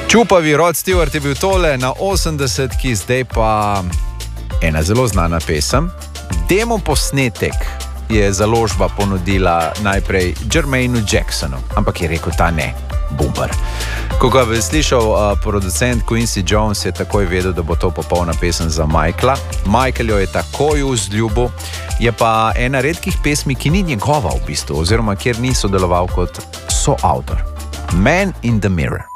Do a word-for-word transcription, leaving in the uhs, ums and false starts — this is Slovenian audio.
Čupavi Rod Stewart je bil tole na osemdesetki, zdaj pa ena zelo znana pesem. Demo posnetek je založba ponudila najprej Jermaineu Jacksonu, ampak je rekel ta ne, bumper. Ko ga je slišal uh, producent Quincy Jones, je takoj vedel, da bo to popolna pesem za Michaela. Michael jo je takoj vzljubil, je pa ena redkih pesmi, ki ni njegova v bistvu, oziroma kjer ni sodeloval kot soavtor. Man in the Mirror.